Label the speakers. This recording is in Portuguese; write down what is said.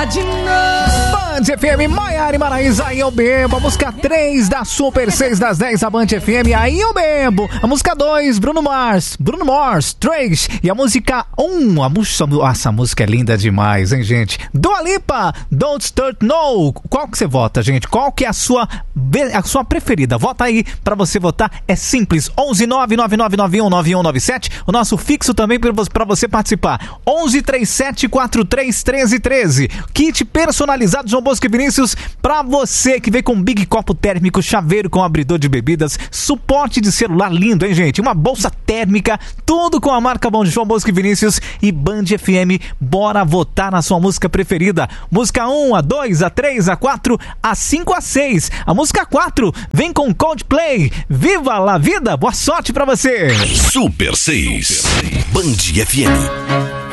Speaker 1: lá de novo.
Speaker 2: Band FM, Maiara e Maraísa, Aí Eu Bebo. A música 3 da Super 6 das 10 da Band FM, Aí Eu Bebo. A música 2, Bruno Mars, 3. E a música 1, essa música é linda demais, hein, gente? Dua Lipa, Don't Start No. Qual que você vota, gente? Qual que é a sua preferida? Vota aí pra você votar. É simples, 11999919197. O nosso fixo também pra você participar, 1137431313. Kit personalizado João Bosco e Vinícius pra você, que vem com big copo térmico, chaveiro com abridor de bebidas, suporte de celular lindo, hein, gente? Uma bolsa térmica, tudo com a marca bom de João Bosco e Vinícius e Band FM. Bora votar na sua música preferida. Música 1, a 2, a 3, a 4, a 5, a 6. A música 4 vem com Coldplay. Viva la vida! Boa sorte pra você!
Speaker 3: Super 6 Band FM.